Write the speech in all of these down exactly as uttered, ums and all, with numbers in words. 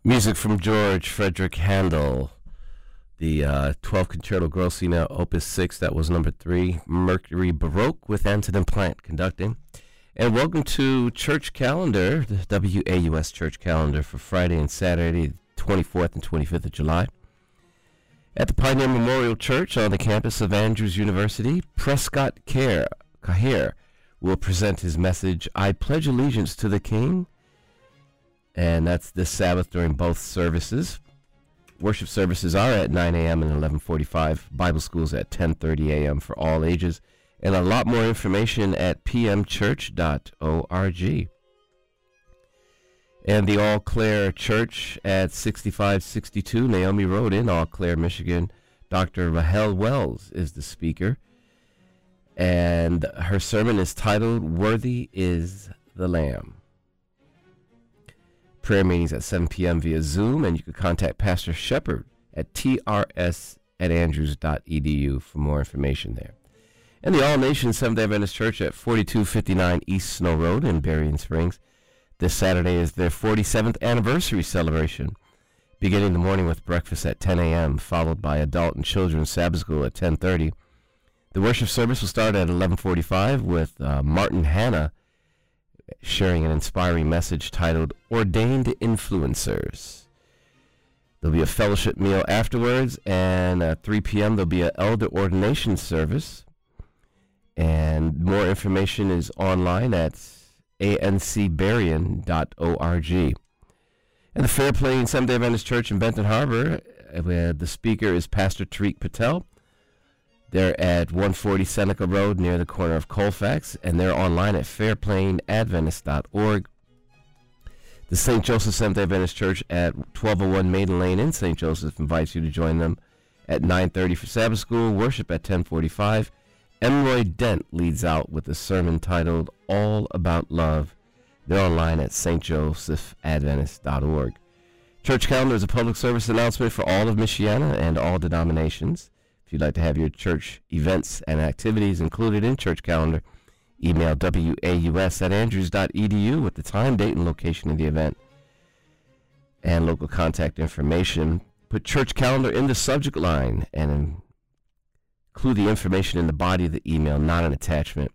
Music from George Frederick Handel. The uh, twelve Concerto Grossina, Opus six, that was number three. Mercury Baroque with Antonin Plant conducting. And welcome to Church Calendar, the W A U S Church Calendar for Friday and Saturday, twenty-fourth and twenty-fifth of July. At the Pioneer Memorial Church on the campus of Andrews University, Prescott Care, Caher will present his message, I Pledge Allegiance to the King. And that's this Sabbath during both services. Worship services are at nine a.m. and eleven forty-five. Bible schools at ten thirty a.m. for all ages. And a lot more information at p m church dot org. And the Eau Claire Church at sixty-five sixty-two Naomi Road in Eau Claire, Michigan. Doctor Rahel Wells is the speaker. And her sermon is titled, Worthy is the Lamb. Prayer meetings at seven p.m. via Zoom, and you can contact Pastor Shepard at t r s at andrews dot e d u for more information there. And the All Nations Seventh-day Adventist Church at forty-two fifty-nine East Snow Road in Berrien Springs. This Saturday is their forty-seventh anniversary celebration, beginning the morning with breakfast at ten a.m., followed by adult and children's Sabbath school at ten thirty. The worship service will start at eleven forty-five with uh, Martin Hanna sharing an inspiring message titled Ordained Influencers. There'll be a fellowship meal afterwards, and at three p.m. there'll be an elder ordination service. And more information is online at a n c berrien dot org. And the Fair Plains Seventh-day Adventist Church in Benton Harbor, where the speaker is Pastor Tariq Patel. They're at one forty Seneca Road near the corner of Colfax, and they're online at fair plain adventist dot org. The Saint Joseph Seventh-day Adventist Church at twelve oh one Maiden Lane in Saint Joseph invites you to join them at nine thirty for Sabbath school, worship at ten forty-five. Emroy Dent leads out with a sermon titled All About Love. They're online at st joseph adventist dot org. Church Calendar is a public service announcement for all of Michiana and all denominations. If you'd like to have your church events and activities included in Church Calendar, email w a u s at andrews dot e d u with the time, date, and location of the event and local contact information. Put Church Calendar in the subject line and include the information in the body of the email, not an attachment.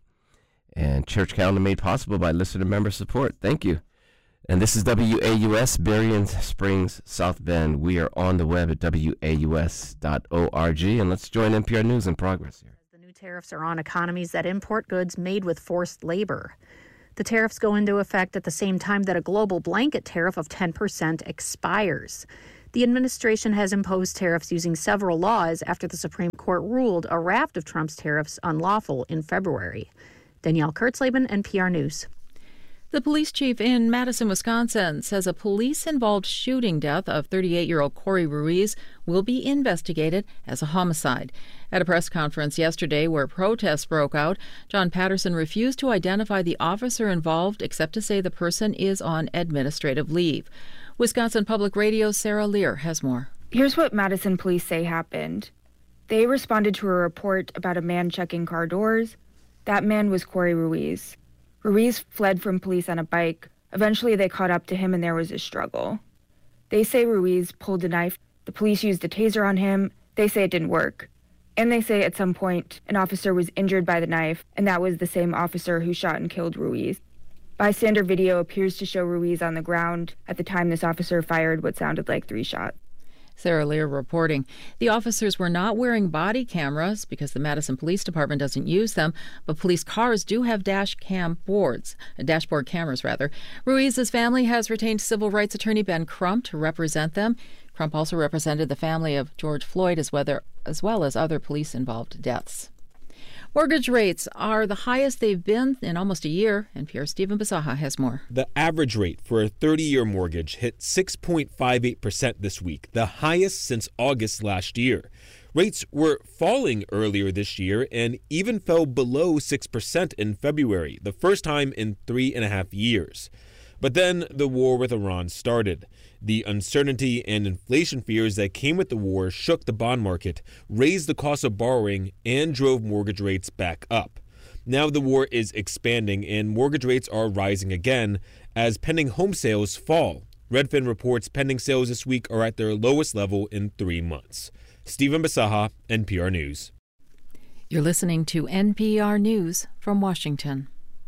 And Church Calendar made possible by listener member support. Thank you. And this is W A U S, Berrien Springs, South Bend. We are on the web at w a u s dot org. And let's join N P R News in Progress here. The new tariffs are on economies that import goods made with forced labor. The tariffs go into effect at the same time that a global blanket tariff of ten percent expires. The administration has imposed tariffs using several laws after the Supreme Court ruled a raft of Trump's tariffs unlawful in February. Danielle Kurtzleben, N P R News. The police chief in Madison, Wisconsin, says a police-involved shooting death of thirty-eight-year-old Corey Ruiz will be investigated as a homicide. At a press conference yesterday where protests broke out, John Patterson refused to identify the officer involved except to say the person is on administrative leave. Wisconsin Public Radio's Sarah Lear has more. Here's what Madison police say happened. They responded to a report about a man checking car doors. That man was Corey Ruiz. Ruiz fled from police on a bike. Eventually, they caught up to him and there was a struggle. They say Ruiz pulled a knife. The police used a taser on him. They say it didn't work. And they say at some point, an officer was injured by the knife, and that was the same officer who shot and killed Ruiz. Bystander video appears to show Ruiz on the ground at the time this officer fired what sounded like three shots. Sarah Lear reporting. The officers were not wearing body cameras because the Madison Police Department doesn't use them, but police cars do have dash cam boards, dashboard cameras rather. Ruiz's family has retained civil rights attorney Ben Crump to represent them. Crump also represented the family of George Floyd as, whether, as well as other police-involved deaths. Mortgage rates are the highest they've been in almost a year. N P R's Stephen Basaha has more. The average rate for a thirty-year mortgage hit six point five eight percent this week, the highest since August last year. Rates were falling earlier this year and even fell below six percent in February, the first time in three and a half years. But then the war with Iran started. The uncertainty and inflation fears that came with the war shook the bond market, raised the cost of borrowing, and drove mortgage rates back up. Now the war is expanding and mortgage rates are rising again as pending home sales fall. Redfin reports pending sales this week are at their lowest level in three months. Stephen Basaha, N P R News. You're listening to N P R News from Washington.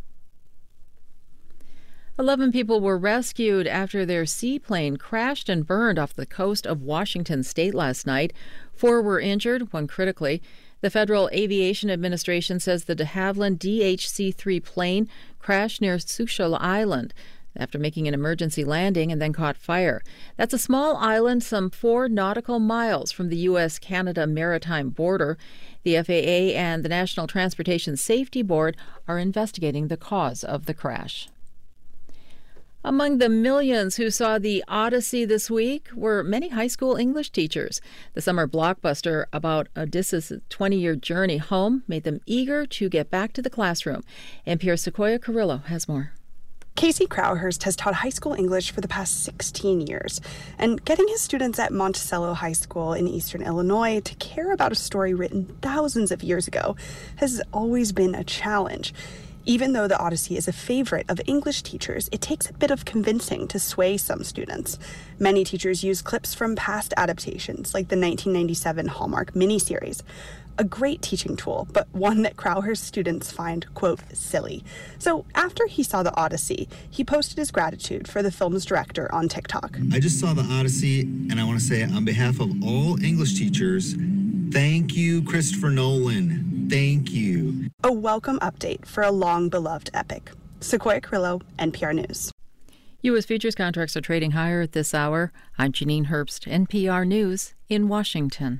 Eleven people were rescued after their seaplane crashed and burned off the coast of Washington state last night. Four were injured, one critically. The Federal Aviation Administration says the de Havilland D H C three plane crashed near Sushil Island after making an emergency landing and then caught fire. That's a small island some four nautical miles from the U S Canada maritime border. The F A A and the National Transportation Safety Board are investigating the cause of the crash. Among the millions who saw the Odyssey this week were many high school English teachers. The summer blockbuster about Odysseus' twenty-year journey home made them eager to get back to the classroom. N P R's Sequoia Carrillo has more. Casey Crowhurst has taught high school English for the past sixteen years, and getting his students at Monticello High School in eastern Illinois to care about a story written thousands of years ago has always been a challenge. Even though the Odyssey is a favorite of English teachers, it takes a bit of convincing to sway some students. Many teachers use clips from past adaptations, like the nineteen ninety-seven Hallmark miniseries. A great teaching tool, but one that Crowhurst students find, quote, silly. So after he saw the Odyssey, he posted his gratitude for the film's director on TikTok. I just saw the Odyssey, and I want to say on behalf of all English teachers, thank you, Christopher Nolan. Thank you. A welcome update for a long-beloved epic. Sequoia Carrillo, N P R News. U S futures contracts are trading higher at this hour. I'm Janine Herbst, N P R News in Washington.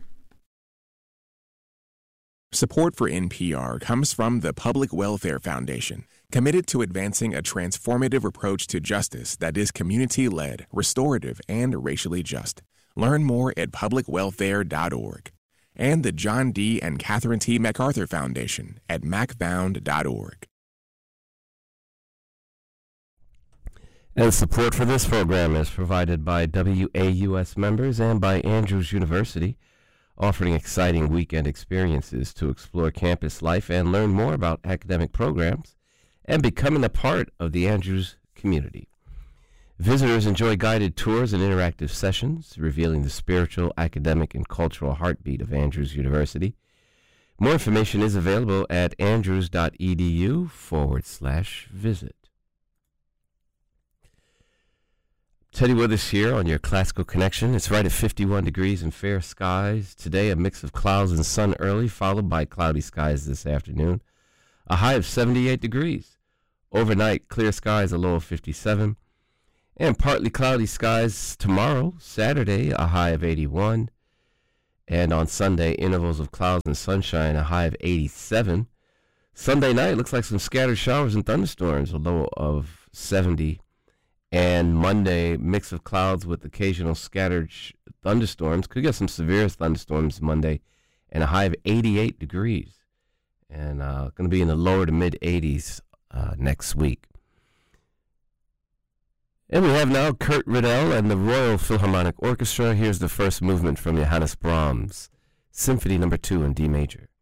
Support for N P R comes from the Public Welfare Foundation, committed to advancing a transformative approach to justice that is community-led, restorative, and racially just. Learn more at public welfare dot org. And the John D. and Catherine T. MacArthur Foundation at mac found dot org. And support for this program is provided by W A U S members and by Andrews University, offering exciting weekend experiences to explore campus life and learn more about academic programs and becoming a part of the Andrews community. Visitors enjoy guided tours and interactive sessions revealing the spiritual, academic, and cultural heartbeat of Andrews University. More information is available at andrews.edu forward slash visit. Teddy with us here on your Classical Connection. It's right at fifty-one degrees and fair skies. Today, a mix of clouds and sun early, followed by cloudy skies this afternoon. A high of seventy-eight degrees. Overnight, clear skies, a low of fifty-seven. And partly cloudy skies tomorrow, Saturday, a high of eighty-one. And on Sunday, intervals of clouds and sunshine, a high of eighty-seven. Sunday night, looks like some scattered showers and thunderstorms, a low of seventy. And Monday, mix of clouds with occasional scattered sh- thunderstorms. Could get some severe thunderstorms Monday, and a high of eighty-eight degrees. And uh, going to be in the lower to mid eighties uh, next week. And we have now Kurt Riddell and the Royal Philharmonic Orchestra. Here's the first movement from Johannes Brahms, Symphony Number Two in D major.